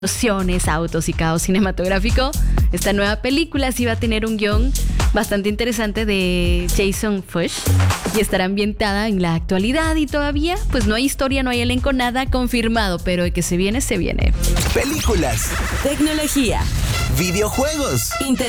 explosiones, autos y caos cinematográfico. Esta nueva película sí va a tener un guión bastante interesante de Jason Fuchs y estará ambientada en la actualidad y todavía pues no hay historia, no hay elenco, nada confirmado, pero de que se viene, se viene. Películas, tecnología, videojuegos, interacción.